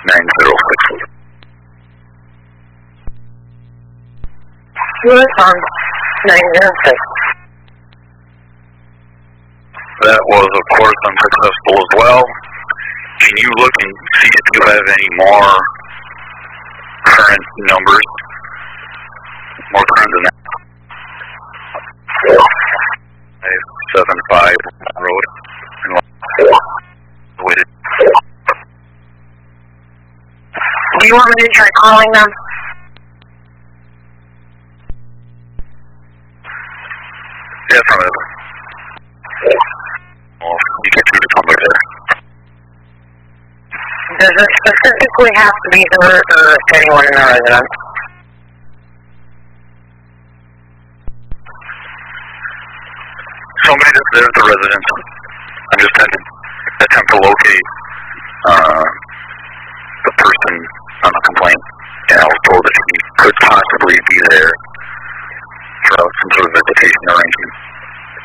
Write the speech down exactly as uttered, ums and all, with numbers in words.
nine zero six. U S on nine zero six. That was, of course, unsuccessful as well. Can you look and see if you have any more current numbers? More current than that? five seven five road. Waited. Do you want me to try calling them? Yeah, from it. Well, you get through to somebody there. Does it specifically have to be her or anyone in the residence? Somebody that's there at the residence. I'm just trying to attempt to locate uh, the person on the complaint, and I was told that he could possibly be there for some sort of visitation arrangement.